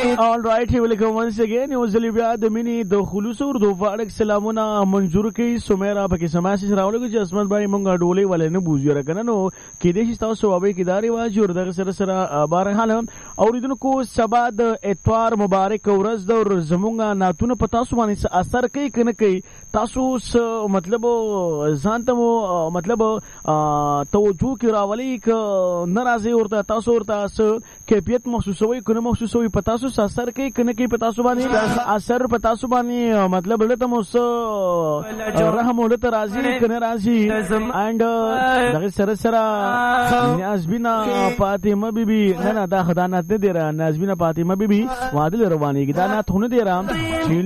All right, welcome once again. یو ځل بیا د مینې د خلوص اردو فارق سلامونه منظور کوي سمیرا پکې سماسي راولو چې اسمت باندې مونږه ډولې ولې نه بوزي راکنه نو کې دې چې تاسو وابه کې داري واجو ورته سره بهرحال اوریدونکو سبا د اتوار مبارک ورځ د زمونږه ناتونه پتا سو باندې اثر کوي کنه کوي تاسو مطلب ځان ته مطلب توجه کې راولي ک ناراضي ورته تاسو ورته کیفیت محسوسوي کنه محسوسوي پتا سو اثر کوي کنه کوي پتا سو باندې اثر پتا سو باندې مطلب له تم اوس رحم ولته راضي کنه راضي اند دغه سره نازبینا فاطمه بیبي نه دا خدانات نه دی را نازبینا فاطمه بیبي وادل رواني کی دا نه ثونه دی را چې